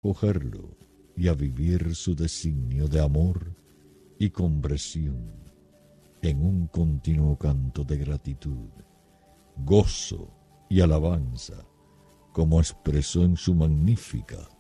acogerlo y a vivir su designio de amor y conversión en un continuo canto de gratitud, gozo y alabanza, como expresó en su magnífica